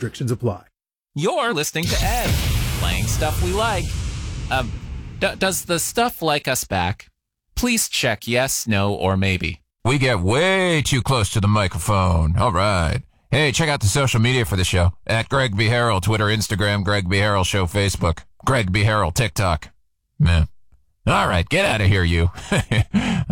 Restrictions apply. You're listening to Ed, playing stuff we like. Does the stuff like us back? Please check yes, no, or maybe. We get way too close to the microphone. All right. Hey, check out the social media for the show. At Greg B. Harrell, Twitter, Instagram, Greg B. Harrell Show, Facebook. Greg B. Harrell, TikTok. Man. All right, get out of here, you.